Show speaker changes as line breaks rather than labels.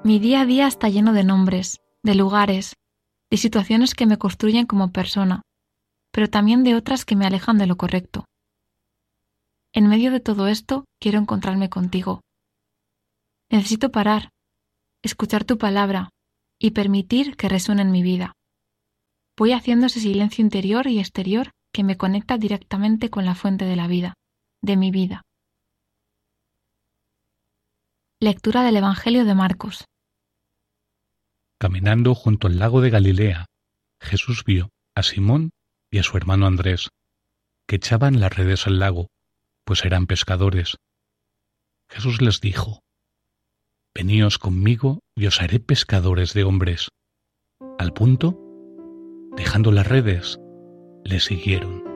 Mi día a día está lleno de nombres, de lugares, de situaciones que me construyen como persona, pero también de otras que me alejan de lo correcto. En medio de todo esto, quiero encontrarme contigo. Necesito parar, escuchar tu palabra y permitir que resuene en mi vida. Voy haciendo ese silencio interior y exterior que me conecta directamente con la fuente de la vida, de mi vida. Lectura del Evangelio de Marcos.
Caminando junto al lago de Galilea, Jesús vio a Simón y a su hermano Andrés, que echaban las redes al lago, pues eran pescadores. Jesús les dijo: «Veníos conmigo y os haré pescadores de hombres». Al punto, dejando las redes, le siguieron.